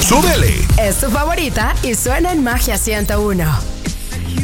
¡Súbele! Es tu favorita y suena en Magia 101.